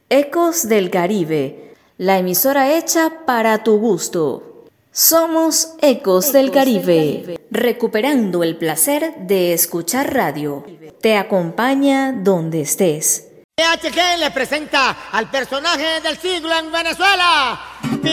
Ecos del Caribe, la emisora hecha para tu gusto. Somos Ecos del Caribe, recuperando el placer de escuchar radio. Te acompaña donde estés. PHG le presenta al personaje del siglo en Venezuela.